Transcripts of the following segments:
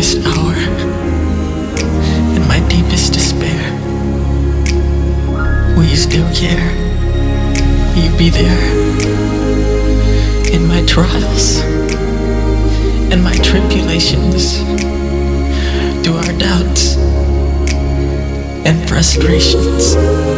darkest hour, in my deepest despair, will you still care? Will you be there? In my trials, in my tribulations, through our doubts and frustrations,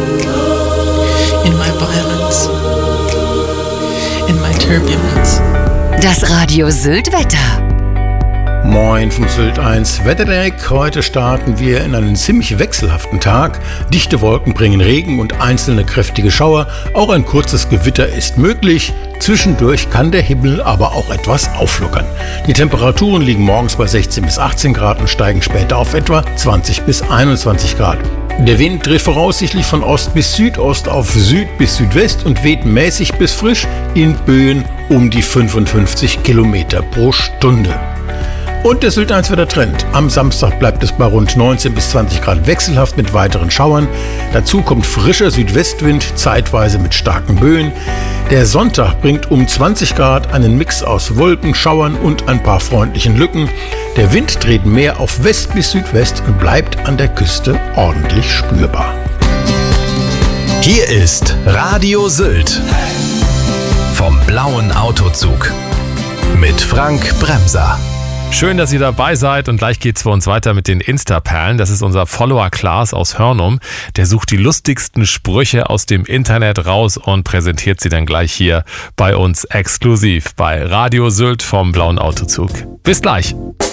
in my violence, in my turbulence. Das Radio Sylt Wetter. Moin vom Sylt 1 Wetterdeck. Heute starten wir in einen ziemlich wechselhaften Tag. Dichte Wolken bringen Regen und einzelne kräftige Schauer. Auch ein kurzes Gewitter ist möglich. Zwischendurch kann der Himmel aber auch etwas auflockern. Die Temperaturen liegen morgens bei 16 bis 18 Grad und steigen später auf etwa 20 bis 21 Grad. Der Wind dreht voraussichtlich von Ost bis Südost auf Süd bis Südwest und weht mäßig bis frisch in Böen um die 55 Kilometer pro Stunde. Und der Sylt 1 Wettertrend. Am Samstag bleibt es bei rund 19 bis 20 Grad wechselhaft mit weiteren Schauern. Dazu kommt frischer Südwestwind, zeitweise mit starken Böen. Der Sonntag bringt um 20 Grad einen Mix aus Wolken, Schauern und ein paar freundlichen Lücken. Der Wind dreht mehr auf West bis Südwest und bleibt an der Küste ordentlich spürbar. Hier ist Radio Sylt vom blauen Autozug mit Frank Bremser. Schön, dass ihr dabei seid und gleich geht's für uns weiter mit den Insta-Perlen. Das ist unser Follower Klaas aus Hörnum. Der sucht die lustigsten Sprüche aus dem Internet raus und präsentiert sie dann gleich hier bei uns exklusiv bei Radio Sylt vom blauen Autozug. Bis gleich.